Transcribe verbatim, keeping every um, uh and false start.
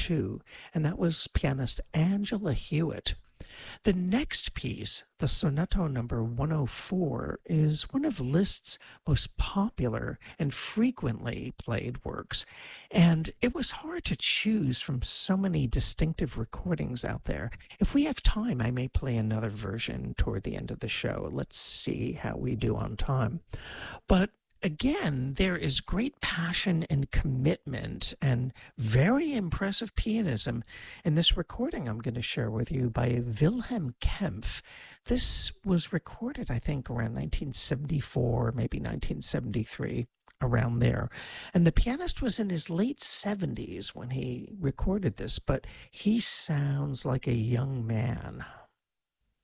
two, and that was pianist Angela Hewitt. The next piece, the Soneto number one oh four, is one of Liszt's most popular and frequently played works, and it was hard to choose from so many distinctive recordings out there. If we have time, I may play another version toward the end of the show. Let's see how we do on time. But again, there is great passion and commitment and very impressive pianism in this recording I'm going to share with you by Wilhelm Kempff. This was recorded, I think, around nineteen seventy-four, maybe nineteen seventy-three, around there. And the pianist was in his late seventies when he recorded this, but he sounds like a young man.